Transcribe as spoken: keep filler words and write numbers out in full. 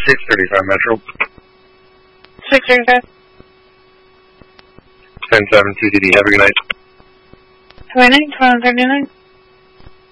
six thirty-five Metro. six thirty-five. ten seven C C D. Have a good night. Have a good night. twelve thirty-nine.